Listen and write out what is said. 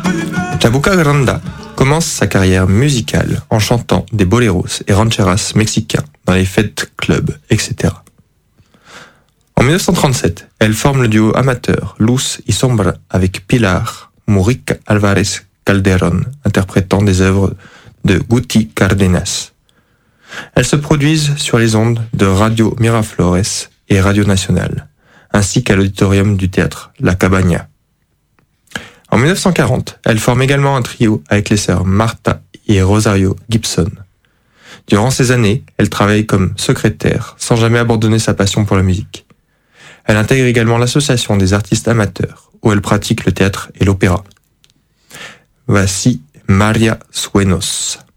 Chabuca Granda commence sa carrière musicale en chantant des boleros et rancheras mexicains dans les fêtes clubs, etc. En 1937, elle forme le duo amateur Luz y Sombra avec Pilar Murica Álvarez Calderón, interprétant des œuvres de Guti Cárdenas. Elles se produisent sur les ondes de Radio Miraflores et Radio Nacional, ainsi qu'à l'auditorium du théâtre La Cabaña. En 1940, elle forme également un trio avec les sœurs Marta et Rosario Gibson. Durant ces années, elle travaille comme secrétaire, sans jamais abandonner sa passion pour la musique. Elle intègre également l'association des artistes amateurs, où elle pratique le théâtre et l'opéra. Voici María Sueños.